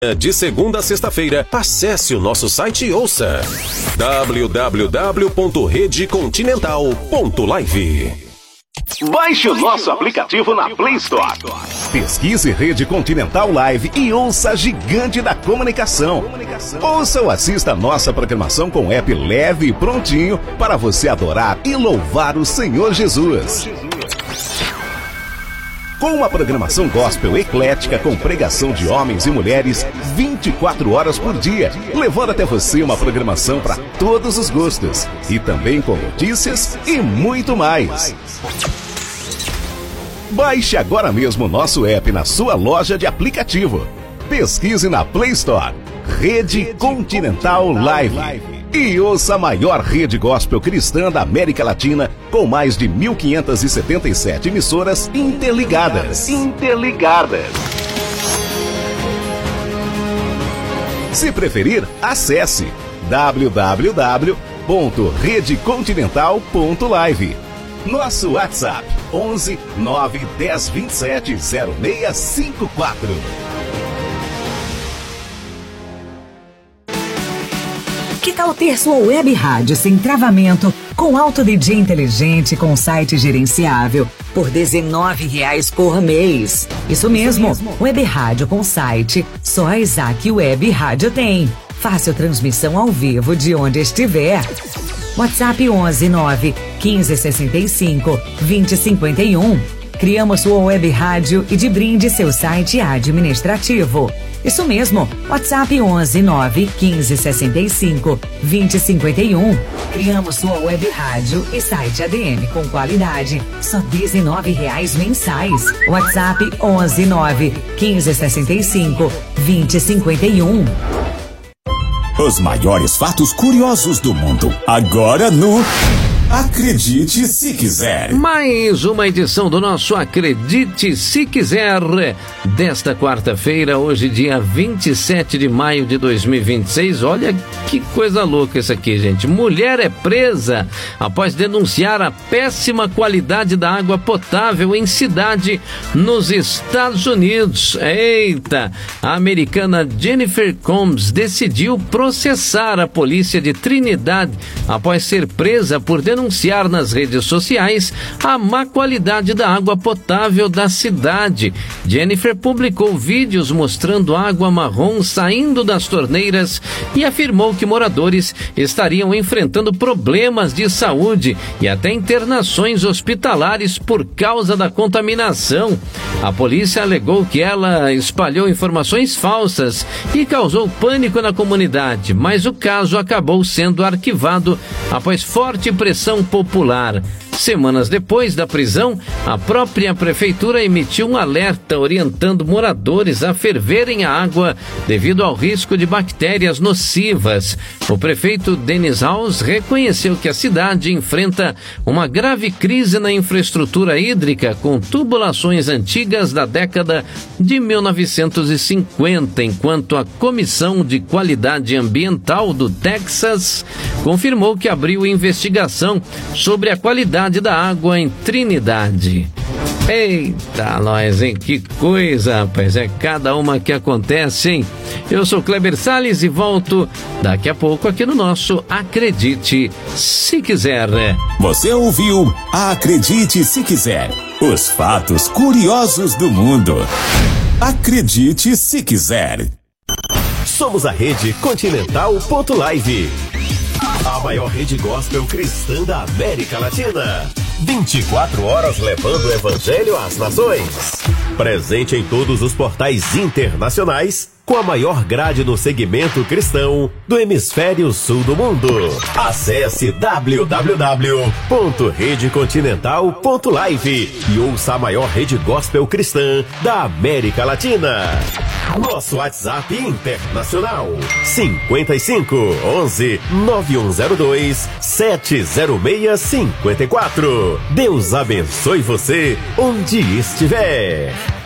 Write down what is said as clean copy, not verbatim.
De segunda a sexta-feira, acesse o nosso site e ouça www.redecontinental.live. Baixe o nosso aplicativo na Play Store. Pesquise Rede Continental Live e ouça a gigante da comunicação. Ouça ou assista a nossa programação com app leve e prontinho para você adorar e louvar o Senhor Jesus. Com uma programação gospel eclética com pregação de homens e mulheres 24 horas por dia, levando até você uma programação para todos os gostos e também com notícias e muito mais. Baixe agora mesmo o nosso app na sua loja de aplicativo. Pesquise na Play Store Rede Continental Live e ouça a maior rede gospel cristã da América Latina com mais de 1.577 emissoras interligadas. Se preferir, acesse www.redecontinental.live. Nosso WhatsApp 11 9 10 27 0654. Que tal ter sua web rádio sem travamento, com alto DJ inteligente, com site gerenciável, por R$19 por mês? Isso mesmo, web rádio com site, só a Isaac Web Rádio tem. Fácil transmissão ao vivo de onde estiver. WhatsApp 11 9 15 65 20 51. Criamos sua web rádio e de brinde seu site administrativo. Isso mesmo, WhatsApp 11 9 15 65 20 51. Criamos sua web rádio e site ADM com qualidade, só R$19 mensais. WhatsApp 11 9 15 65 20 51. Os maiores fatos curiosos do mundo, agora no Acredite Se Quiser. Mais uma edição do nosso Acredite Se Quiser desta quarta-feira, hoje dia 27 de maio de 2026. Olha que coisa louca isso aqui, gente. Mulher é presa após denunciar a péssima qualidade da água potável em cidade nos Estados Unidos. Eita! A americana Jennifer Combs decidiu processar a polícia de Trinidad após ser presa por denunciar nas redes sociais a má qualidade da água potável da cidade. Jennifer publicou vídeos mostrando água marrom saindo das torneiras e afirmou que moradores estariam enfrentando problemas de saúde e até internações hospitalares por causa da contaminação. A polícia alegou que ela espalhou informações falsas e causou pânico na comunidade, mas o caso acabou sendo arquivado após forte pressão popular. Semanas depois da prisão, a própria prefeitura emitiu um alerta orientando moradores a ferverem a água devido ao risco de bactérias nocivas. O prefeito Dennis House reconheceu que a cidade enfrenta uma grave crise na infraestrutura hídrica com tubulações antigas da década de 1950, enquanto a Comissão de Qualidade Ambiental do Texas confirmou que abriu investigação sobre a qualidade da água em Trinidade. Eita, nós, hein? Que coisa, rapaz. É cada uma que acontece, hein? Eu sou Kleber Salles e volto daqui a pouco aqui no nosso Acredite Se Quiser. Você ouviu Acredite Se Quiser. Os fatos curiosos do mundo. Acredite Se Quiser. Somos a Rede Continental.live, a maior rede gospel cristã da América Latina. 24 horas levando o evangelho às nações. Presente em todos os portais internacionais, com a maior grade no segmento cristão do hemisfério sul do mundo. Acesse www.redecontinental.live e ouça a maior rede gospel cristã da América Latina. Nosso WhatsApp internacional 55 11 9102 70654. Deus abençoe você onde estiver.